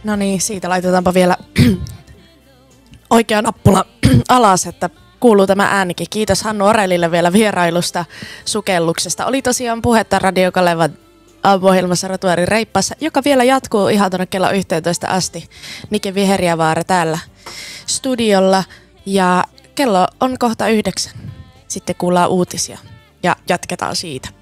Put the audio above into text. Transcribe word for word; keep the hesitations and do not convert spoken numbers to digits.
No niin, siitä laitetaanpa vielä oikea nappula alas, että kuuluu tämä äänikin. Kiitos Hannu Orelille vielä vierailusta sukelluksesta. Oli tosiaan puhetta Radio Kalevan aamuohjelmassa Rotuaarin reippaassa, joka vielä jatkuu ihan tuonne kello yhteentoista asti. Nike Viheriävaara täällä studiolla ja kello on kohta yhdeksän. Sitten kuullaan uutisia ja jatketaan siitä.